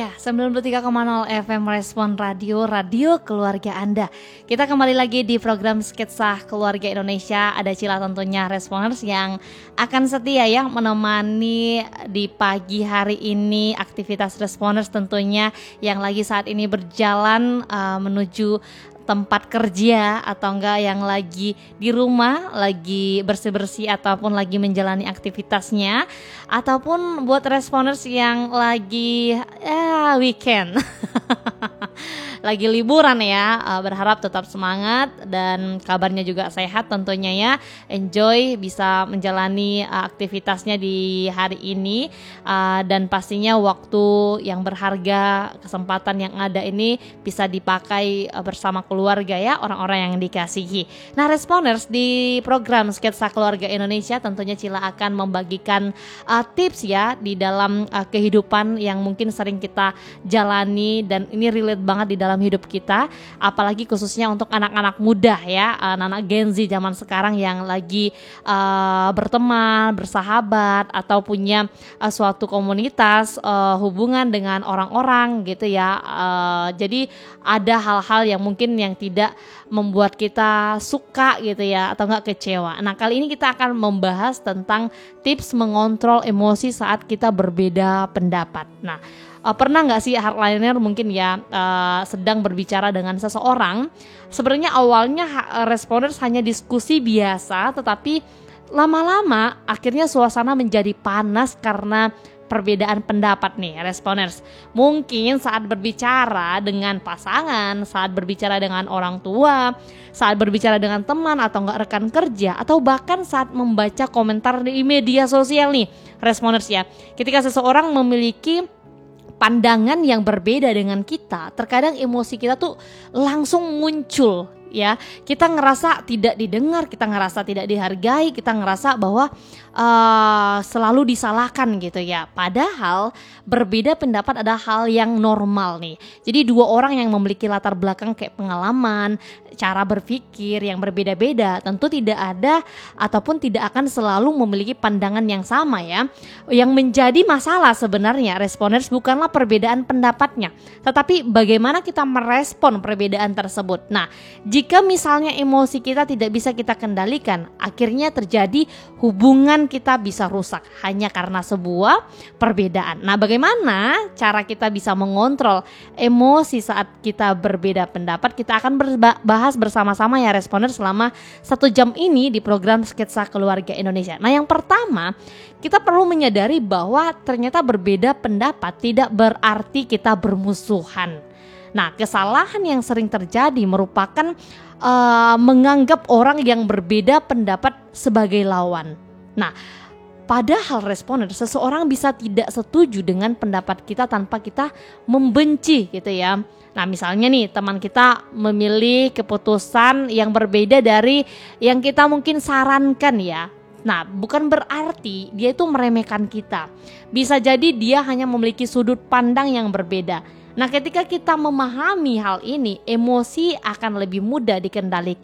Ya, 93,0 FM Respon Radio, radio keluarga Anda. Kita kembali lagi di program Sketsa Keluarga Indonesia. Ada Cila tentunya Responers yang akan setia ya menemani di pagi hari ini aktivitas Responers tentunya yang lagi saat ini berjalan menuju tempat kerja atau enggak yang lagi di rumah, lagi bersih-bersih ataupun lagi menjalani aktivitasnya, ataupun buat Responers yang lagi weekend lagi liburan ya, berharap tetap semangat dan kabarnya juga sehat tentunya ya. Enjoy bisa menjalani aktivitasnya di hari ini, dan pastinya waktu yang berharga, kesempatan yang ada ini bisa dipakai bersama keluarga ya, orang-orang yang dikasihi. Nah, Responers, di program Sketsa Keluarga Indonesia tentunya Cila akan membagikan tips ya di dalam kehidupan yang mungkin sering kita jalani dan ini relate banget di dalam hidup kita, apalagi khususnya untuk anak-anak muda ya, anak-anak Gen Z zaman sekarang yang lagi berteman, bersahabat atau punya suatu komunitas, hubungan dengan orang-orang gitu ya. Jadi ada hal-hal yang mungkin yang tidak membuat kita suka gitu ya, atau enggak kecewa. Nah, kali ini kita akan membahas tentang tips mengontrol emosi saat kita berbeda pendapat. Nah, pernah nggak sih hardliner mungkin ya sedang berbicara dengan seseorang, sebenarnya awalnya Responers hanya diskusi biasa, tetapi lama-lama akhirnya suasana menjadi panas karena perbedaan pendapat nih Responers. Mungkin saat berbicara dengan pasangan, saat berbicara dengan orang tua, saat berbicara dengan teman atau enggak rekan kerja, atau bahkan saat membaca komentar di media sosial nih Responers ya. Ketika seseorang memiliki pandangan yang berbeda dengan kita, terkadang emosi kita tuh langsung muncul ya. Kita ngerasa tidak didengar, kita ngerasa tidak dihargai, kita ngerasa bahwa selalu disalahkan gitu ya. Padahal berbeda pendapat adalah hal yang normal nih. Jadi dua orang yang memiliki latar belakang kayak pengalaman, cara berpikir yang berbeda-beda, tentu tidak ada ataupun tidak akan selalu memiliki pandangan yang sama ya. Yang menjadi masalah sebenarnya Responers bukanlah perbedaan pendapatnya, tetapi bagaimana kita merespon perbedaan tersebut. Nah, jika misalnya emosi kita tidak bisa kita kendalikan, akhirnya terjadi hubungan kita bisa rusak hanya karena sebuah perbedaan. Nah, bagaimana cara kita bisa mengontrol emosi saat kita berbeda pendapat? Kita akan bahas bersama-sama ya Responers selama 1 jam ini di program Sketsa Keluarga Indonesia. Nah, yang pertama, kita perlu menyadari bahwa ternyata berbeda pendapat tidak berarti kita bermusuhan. Nah, kesalahan yang sering terjadi merupakan menganggap orang yang berbeda pendapat sebagai lawan. Nah, padahal Responers, seseorang bisa tidak setuju dengan pendapat kita tanpa kita membenci gitu ya. Nah, misalnya nih teman kita memilih keputusan yang berbeda dari yang kita mungkin sarankan ya. Nah, bukan berarti dia itu meremehkan kita. Bisa jadi dia hanya memiliki sudut pandang yang berbeda. Nah, ketika kita memahami hal ini, emosi akan lebih mudah dikendalikan.